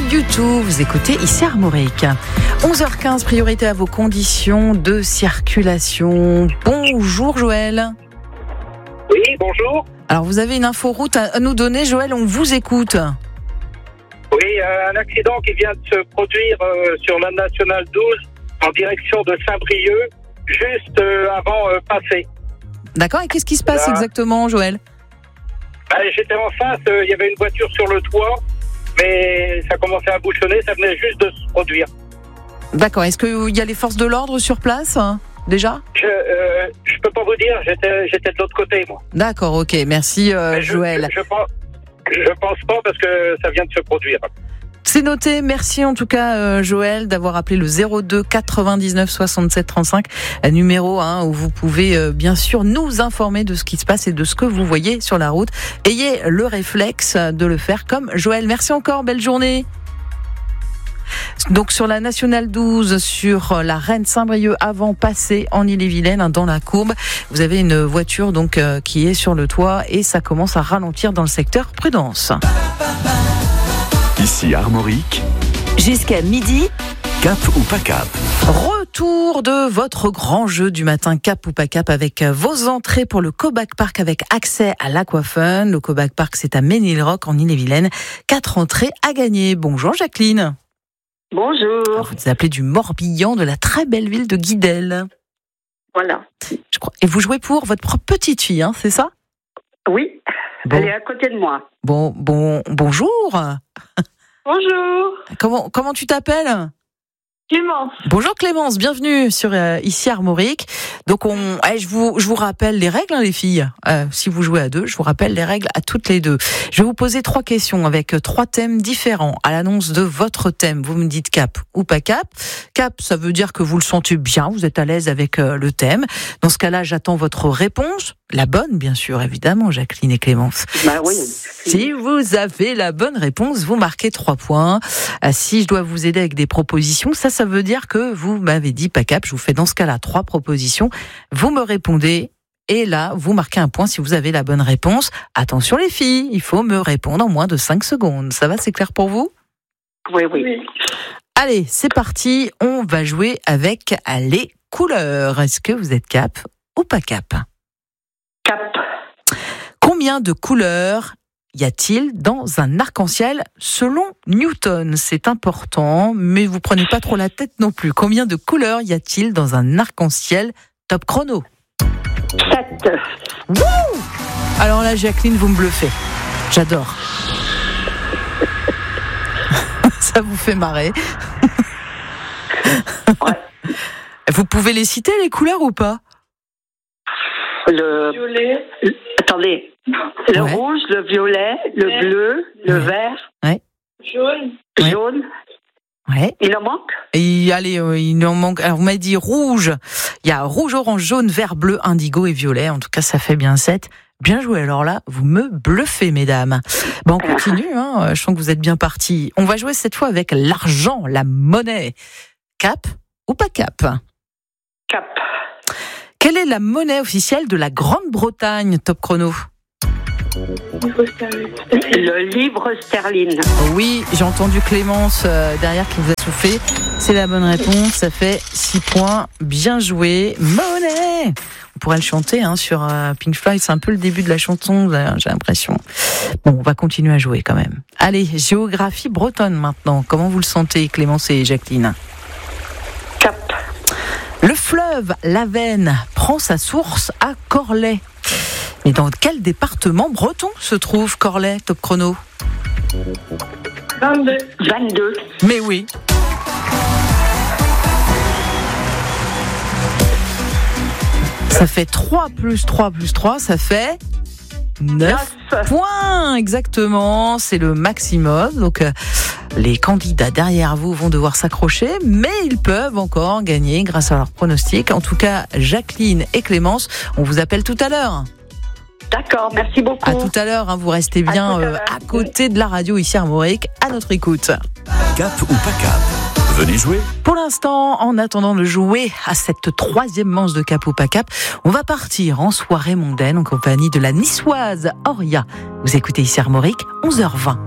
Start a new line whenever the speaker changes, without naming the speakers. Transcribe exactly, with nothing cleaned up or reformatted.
U deux, vous écoutez ici Armorique. onze heures quinze, priorité à vos conditions de circulation. Bonjour Joël.
Oui, bonjour.
Alors vous avez une info route à nous donner, Joël, on vous écoute.
Oui, euh, un accident qui vient de se produire euh, sur la nationale douze en direction de Saint-Brieuc, juste euh, avant euh, Passé.
D'accord, et qu'est-ce qui se passe
Là.
exactement, Joël ?
Ben, j'étais en face, il euh, y avait une voiture sur le toit, mais ça commençait à bouchonner, ça venait juste de se produire.
D'accord, est-ce qu'il y a les forces de l'ordre sur place, hein, déjà ?
Je euh, je peux pas vous dire, j'étais, j'étais de l'autre côté, moi.
D'accord, ok, merci euh,
je,
Joël.
Je, je, pense, je pense pas parce que ça vient de se produire.
C'est noté, merci en tout cas euh, Joël d'avoir appelé le zéro deux quatre-vingt-dix-neuf soixante-sept trente-cinq, un numéro hein, où vous pouvez euh, bien sûr nous informer de ce qui se passe et de ce que vous voyez sur la route. Ayez le réflexe de le faire comme Joël. Merci encore, belle journée. Donc sur la nationale douze, sur la Reine Saint-Brieuc avant Passé en Ille-et-Vilaine, hein, dans la courbe, vous avez une voiture donc euh, qui est sur le toit et ça commence à ralentir dans le secteur. Prudence.
Ici Armorique.
Jusqu'à midi.
Cap ou pas cap.
Retour de votre grand jeu du matin, cap ou pas cap, avec vos entrées pour le Cobac Park avec accès à l'Aquafun. Le Cobac Park, c'est à Ménilroch en Ille-et-Vilaine. Quatre entrées à gagner. Bonjour Jacqueline.
Bonjour.
Vous vous appelez du Morbihan, de la très belle ville de Guidel.
Voilà.
Je crois. Et vous jouez pour votre propre petite fille, hein, c'est ça ?
Oui,
Bon.
elle est à côté de moi.
Bon, bon, bonjour.
Bonjour.
Comment, comment tu t'appelles ?
Clémence.
Bonjour Clémence, bienvenue sur euh, ici Armorique. Donc on, allez, je vous, je vous rappelle les règles, hein, les filles. Euh, si vous jouez à deux, je vous rappelle les règles à toutes les deux. Je vais vous poser trois questions avec euh, trois thèmes différents. À l'annonce de votre thème, vous me dites cap ou pas cap. Cap, ça veut dire que vous le sentez bien, vous êtes à l'aise avec euh, le thème. Dans ce cas-là, j'attends votre réponse. La bonne, bien sûr, évidemment, Jacqueline et Clémence.
Bah oui.
Si vous avez la bonne réponse, vous marquez trois points. Euh, si je dois vous aider avec des propositions, ça, ça veut dire que vous m'avez dit pas cap. Je vous fais dans ce cas-là trois propositions. Vous me répondez et là, vous marquez un point si vous avez la bonne réponse. Attention les filles, il faut me répondre en moins de cinq secondes. Ça va, c'est clair pour vous ?
Oui, oui.
Allez, c'est parti. On va jouer avec les couleurs. Est-ce que vous êtes cap ou pas cap ?
Cap.
Combien de couleurs y a-t-il dans un arc-en-ciel selon Newton ? C'est important, mais vous prenez pas trop la tête non plus. Combien de couleurs y a-t-il dans un arc-en-ciel ? Top chrono.
Sept.
Wouh ! Alors là, Jacqueline, vous me bluffez. J'adore. Ça vous fait marrer.
Ouais.
Vous pouvez les citer, les couleurs, ou pas ?
Le violet. Attendez. Le
Ouais.
rouge, le violet, le
Ouais.
bleu, le
Ouais.
vert.
Jaune.
Ouais.
Jaune.
Ouais.
Il en manque ?
Et allez, euh, il en manque. Alors, vous m'avez dit rouge. Il y a rouge, orange, jaune, vert, bleu, indigo et violet. En tout cas, ça fait bien sept. Bien joué. Alors là, vous me bluffez, mesdames. Bon, on continue. Hein. Je sens que vous êtes bien partis. On va jouer cette fois avec l'argent, la monnaie. Cap ou pas cap ?
Cap.
Quelle est la monnaie officielle de la Grande-Bretagne, top chrono ?
Le livre sterling.
Oui, j'ai entendu Clémence euh, derrière qui vous a soufflé. C'est la bonne réponse, ça fait six points. Bien joué. Monnaie ! On pourrait le chanter hein, sur euh, Pink Floyd, c'est un peu le début de la chanson, j'ai l'impression. Bon, on va continuer à jouer quand même. Allez, géographie bretonne maintenant. Comment vous le sentez, Clémence et Jacqueline ?
Cap.
Le fleuve Lavenne prend sa source à Corlay. Mais dans quel département breton se trouve Corlay, top chrono ?
vingt-deux.
vingt-deux.
Mais oui. Ça fait trois plus trois plus trois, ça fait neuf points, exactement. C'est le maximum. Donc, euh, les candidats derrière vous vont devoir s'accrocher, mais ils peuvent encore gagner grâce à leur pronostic. En tout cas, Jacqueline et Clémence, on vous appelle tout à l'heure.
D'accord, merci beaucoup.
À tout à l'heure, hein, vous restez bien
à,
euh, à côté de la radio ici à Armorique, à notre écoute.
Cap ou pas cap ? Venez jouer.
Pour l'instant, en attendant de jouer à cette troisième manche de Cap ou pas cap, on va partir en soirée mondaine en compagnie de la niçoise Auria. Vous écoutez ici Armorique, onze heures vingt.